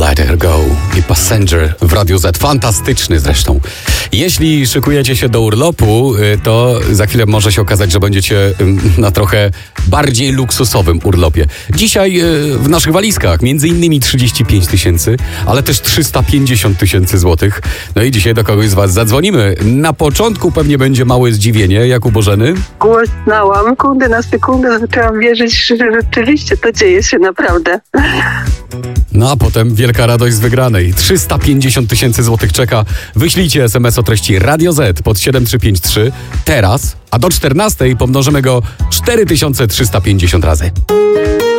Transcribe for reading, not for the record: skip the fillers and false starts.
Let Her Go i Passenger w Radiu Z. Fantastyczny zresztą. Jeśli szykujecie się do urlopu, to za chwilę może się okazać, że będziecie na trochę bardziej luksusowym urlopie. Dzisiaj w naszych walizkach między innymi 35 000, ale też 350 000 złotych. No i dzisiaj do kogoś z was zadzwonimy. Na początku pewnie będzie małe zdziwienie. Jakub Bożeny? Głosnałam, na sekundę zaczęłam wierzyć, że rzeczywiście to dzieje się naprawdę. No a potem wielka radość z wygranej. 350 000 złotych czeka. Wyślijcie SMS o treści Radio Z pod 7353 teraz, a do 14 pomnożymy go 4350 razy.